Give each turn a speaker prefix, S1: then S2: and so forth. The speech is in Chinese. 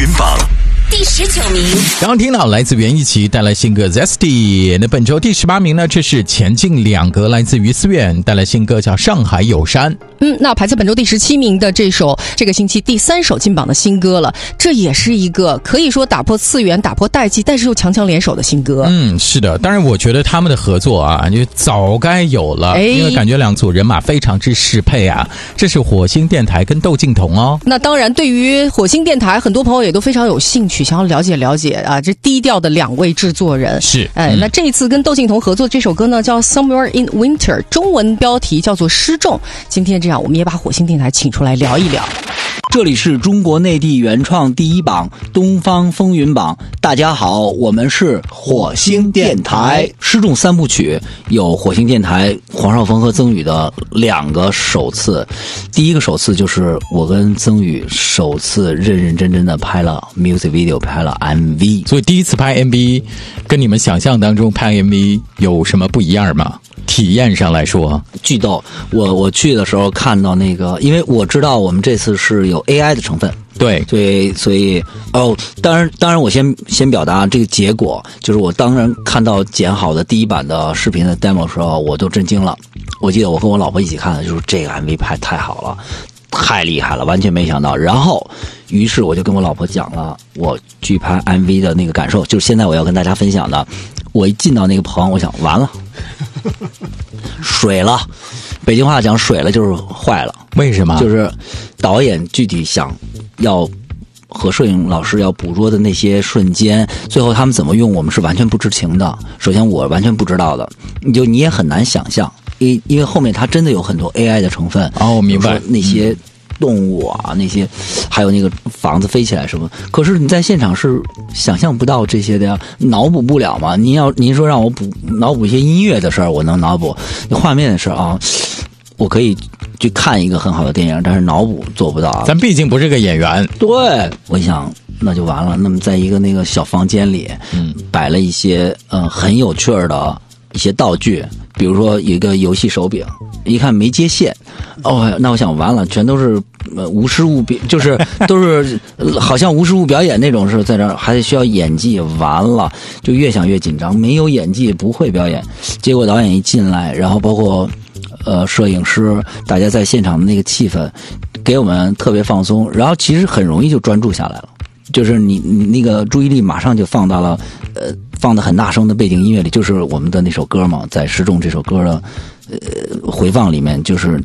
S1: 云榜
S2: 第19名。
S3: 刚刚听到来自袁一琦带来新歌 Zesty。 那本周第18名呢，这是前进2格来自于思远带来新歌叫上海有山。
S4: 那排在本周第17名的这首这个星期第3首进榜的新歌了，这也是一个可以说打破次元打破代际但是又强强联手的新歌。
S3: 是的，当然我觉得他们的合作啊就早该有了，因为感觉两组人马非常之适配啊。这是火星电台跟窦靖童哦。
S4: 那当然对于火星电台很多朋友也都非常有兴趣，想要了解了解啊，这低调的2位制作人
S3: 是
S4: 那这一次跟窦靖童合作这首歌呢叫 Somewhere in Winter， 中文标题叫做失重。今天这样我们也把火星电台请出来聊一聊。
S5: 这里是中国内地原创第1榜东方风云榜，大家好，我们是火星电台。失重3部曲有火星电台黄少峰和曾宇的2个首次。第一个首次就是我跟曾宇首次认认真真的拍了 music video， 拍了 MV。
S3: 所以第一次拍 MV 跟你们想象当中拍 MV 有什么不一样吗？体验上来说
S5: 巨逗。我去的时候看到那个，因为我知道我们这次是有 AI 的成分，
S3: 对，
S5: 所以当然我先表达这个结果，就是我当然看到剪好的第1版的视频的 demo 的时候，我都震惊了。我记得我跟我老婆一起看的，就是这个 MV 拍太好了，太厉害了，完全没想到。然后于是我就跟我老婆讲了我去拍 MV 的那个感受，就是现在我要跟大家分享的。我一进到那个棚，我想完了水了，北京话讲水了就是坏了。
S3: 为什么？
S5: 就是导演具体想要和摄影老师要捕捉的那些瞬间，最后他们怎么用我们是完全不知情的。首先我完全不知道的，你也很难想象，因为后面它真的有很多 AI 的成分。
S3: 我明白。
S5: 那些动物啊，那些还有那个房子飞起来什么，可是你在现场是想象不到这些的呀，脑补不了嘛。您说让我脑补一些音乐的事儿，我能脑补；画面的事儿啊，我可以去看一个很好的电影，但是脑补做不到啊。
S3: 咱毕竟不是个演员。
S5: 对，我想那就完了。那么在一个那个小房间里，摆了一些很有趣的一些道具，比如说有一个游戏手柄，一看没接线，那我想完了，全都是无实物就是都是好像无实物表演那种，是在这儿还需要演技，完了就越想越紧张，没有演技不会表演。结果导演一进来，然后包括摄影师，大家在现场的那个气氛给我们特别放松，然后其实很容易就专注下来了，就是你那个注意力马上就放到了放得很大声的背景音乐里，就是我们的那首歌嘛，在失重这首歌的回放里面，就是